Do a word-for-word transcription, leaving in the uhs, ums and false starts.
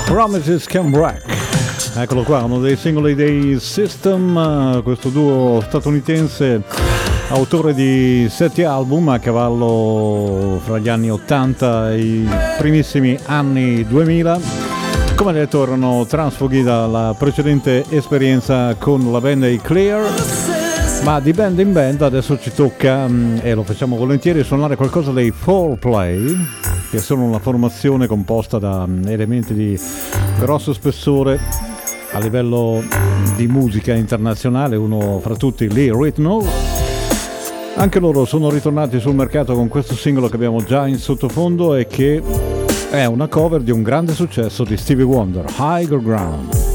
Promises Can Break. Eccolo qua, uno dei singoli dei System, questo duo statunitense, autore di sette album a cavallo fra gli anni ottanta e i primissimi anni duemila. Come detto, erano trasfughi dalla precedente esperienza con la band dei Clear, ma di band in band adesso ci tocca, e lo facciamo volentieri, suonare qualcosa dei four play, che sono una formazione composta da elementi di grosso spessore a livello di musica internazionale, uno fra tutti Lee Ritenour. Anche loro sono ritornati sul mercato con questo singolo che abbiamo già in sottofondo e che è una cover di un grande successo di Stevie Wonder, Higher Ground.